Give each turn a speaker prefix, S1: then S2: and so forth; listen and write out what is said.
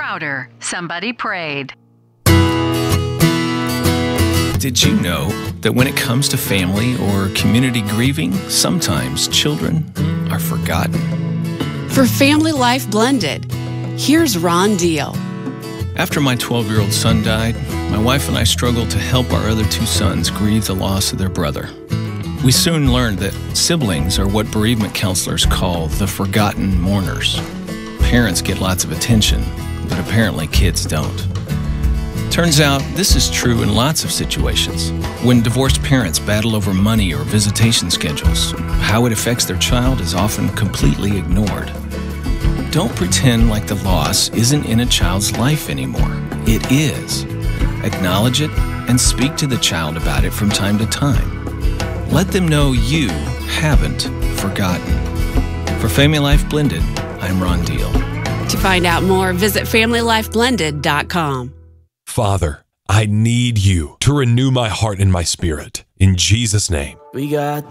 S1: louder. Somebody prayed.
S2: Did you know that when it comes to family or community grieving, sometimes children are forgotten?
S3: For Family Life Blended, here's Ron Deal.
S2: After my 12-year-old son died, my wife and I struggled to help our other two sons grieve the loss of their brother. We soon learned that siblings are what bereavement counselors call the forgotten mourners. Parents get lots of attention, but apparently kids don't. Turns out this is true in lots of situations. When divorced parents battle over money or visitation schedules, how it affects their child is often completely ignored. Don't pretend like the loss isn't in a child's life anymore. It is. Acknowledge it and speak to the child about it from time to time. Let them know you haven't forgotten. For Family Life Blended, I'm Ron Deal.
S3: To find out more, visit FamilyLifeBlended.com.
S4: Father, I need you to renew my heart and my spirit. In Jesus' name.
S5: We got